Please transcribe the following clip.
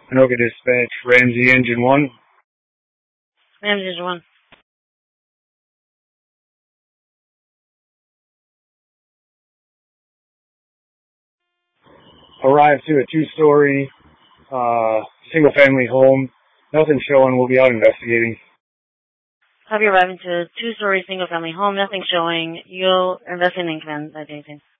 Anoka Dispatch, Ramsey Engine 1. Ramsey Engine 1. Arrived to a two-story, single-family home. Nothing showing. We'll be out investigating. Have you arrived into a two-story single-family home? Nothing showing. You'll investigate in command.